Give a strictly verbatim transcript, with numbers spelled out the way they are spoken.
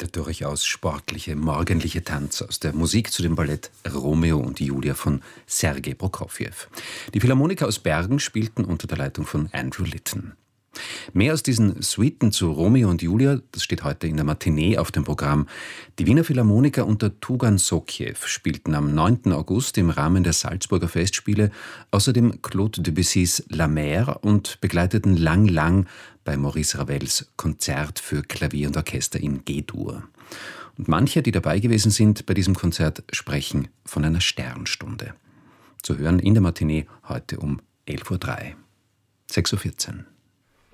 durchaus sportliche, morgendliche Tanz aus der Musik zu dem Ballett Romeo und Julia von Sergei Prokofjew. Die Philharmoniker aus Bergen spielten unter der Leitung von Andrew Litton. Mehr aus diesen Suiten zu Romeo und Julia, das steht heute in der Matinee auf dem Programm. Die Wiener Philharmoniker unter Tugan Sokiew spielten am neunten August im Rahmen der Salzburger Festspiele außerdem Claude Debussys La Mer und begleiteten Lang Lang bei Maurice Ravels Konzert für Klavier und Orchester in G-Dur. Und manche, die dabei gewesen sind bei diesem Konzert, sprechen von einer Sternstunde. Zu hören in der Matinee heute um elf Uhr drei. sechs Uhr vierzehn.